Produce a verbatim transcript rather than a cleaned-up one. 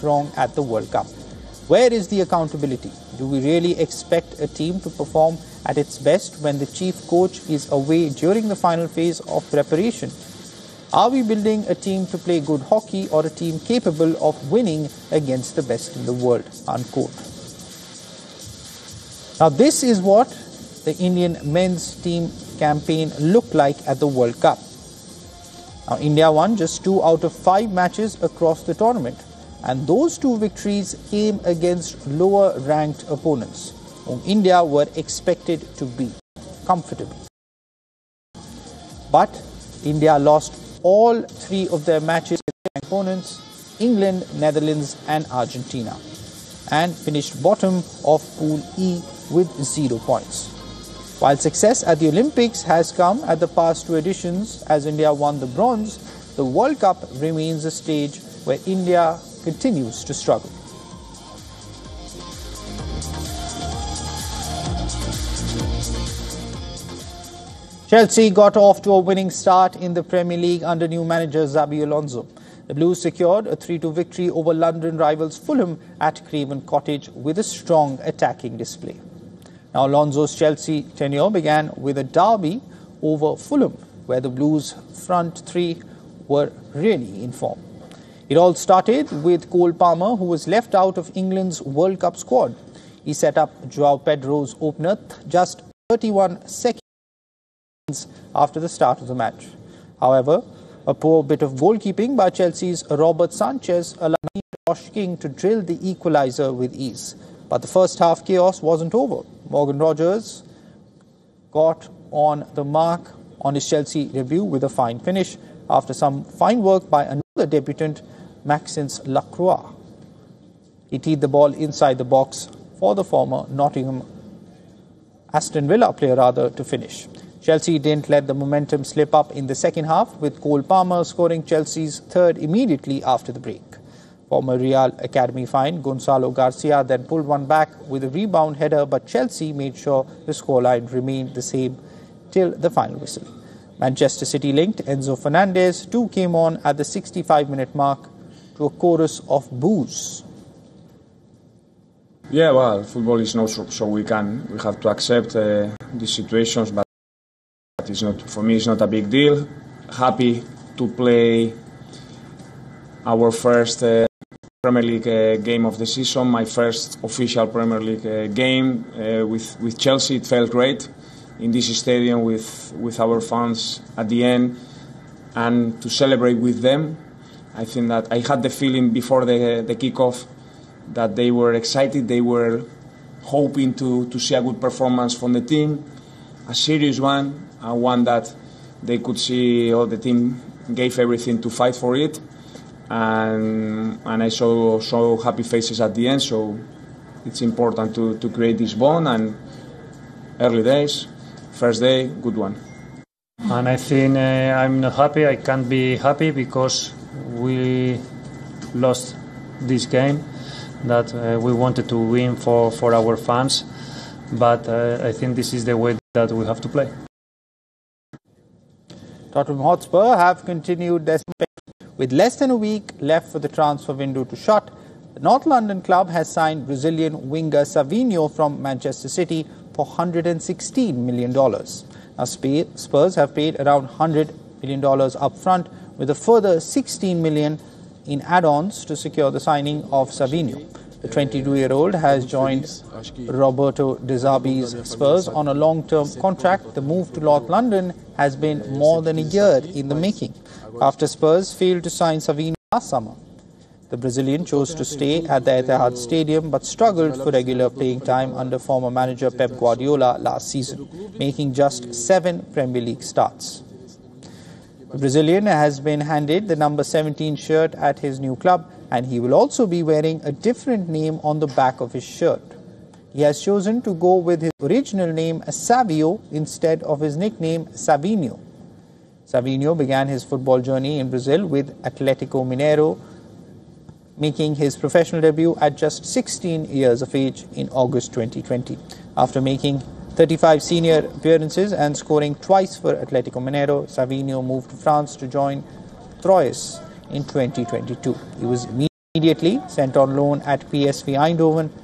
wrong at the World Cup. Where is the accountability? Do we really expect a team to perform at its best when the chief coach is away during the final phase of preparation? Are we building a team to play good hockey or a team capable of winning against the best in the world? Unquote. Now, this is what the Indian men's team campaign looked like at the World Cup. Now, India won just two out of five matches across the tournament, and those two victories came against lower-ranked opponents, whom India were expected to beat comfortably. But India lost all three of their matches against opponents, England, Netherlands and Argentina, and finished bottom of Pool E with zero points. While success at the Olympics has come at the past two editions as India won the bronze, the World Cup remains a stage where India continues to struggle. Chelsea got off to a winning start in the Premier League under new manager Xabi Alonso. The Blues secured a three two victory over London rivals Fulham at Craven Cottage with a strong attacking display. Now, Alonso's Chelsea tenure began with a derby over Fulham, where the Blues' front three were really in form. It all started with Cole Palmer, who was left out of England's World Cup squad. He set up João Pedro's opener just thirty-one seconds after the start of the match. However, a poor bit of goalkeeping by Chelsea's Robert Sanchez allowed Josh King to drill the equaliser with ease. But the first half chaos wasn't over. Morgan Rogers got on the mark on his Chelsea debut with a fine finish after some fine work by another debutant, Maxence Lacroix. He teed the ball inside the box for the former Nottingham Aston Villa player rather to finish. Chelsea didn't let the momentum slip up in the second half, with Cole Palmer scoring Chelsea's third immediately after the break. Former Real Academy find Gonzalo Garcia then pulled one back with a rebound header, but Chelsea made sure the scoreline remained the same till the final whistle. Manchester City linked Enzo Fernandez too came on at the sixty-five minute mark to a chorus of boos. Yeah, well, football is not so, so we can we have to accept uh, these situations, but it's not for me. It's not a big deal. Happy to play our first uh, Premier League uh, game of the season, my first official Premier League uh, game uh, with with Chelsea. It felt great in this stadium with with our fans at the end, and to celebrate with them. I think that I had the feeling before the the kickoff that they were excited. They were hoping to to see a good performance from the team, a serious one, a one that they could see all the team gave everything to fight for it. And and I saw so happy faces at the end, so it's important to, to create this bond. And early days, first day, good one. And I think uh, I'm not happy. I can't be happy because we lost this game that uh, we wanted to win for, for our fans. But uh, I think this is the way that we have to play. Tottenham Hotspur have continued their spec. With less than a week left for the transfer window to shut, the North London club has signed Brazilian winger Savinho from Manchester City for one hundred sixteen million dollars. Now, Spurs have paid around one hundred million dollars up front, with a further sixteen million dollars in add-ons to secure the signing of Savinho. The twenty-two-year-old has joined Roberto De Zerbi's Spurs on a long-term contract. The move to North London has been more than a year in the making, after Spurs failed to sign Savinho last summer. The Brazilian chose to stay at the Etihad Stadium but struggled for regular playing time under former manager Pep Guardiola last season, making just seven Premier League starts. The Brazilian has been handed the number seventeen shirt at his new club, and he will also be wearing a different name on the back of his shirt. He has chosen to go with his original name Savio instead of his nickname Savinho. Savinho began his football journey in Brazil with Atlético Mineiro, making his professional debut at just sixteen years of age in August twenty twenty. After making thirty-five senior appearances and scoring twice for Atlético Mineiro, Savinho moved to France to join Troyes in twenty twenty-two. He was Immediately sent on loan at P S V Eindhoven.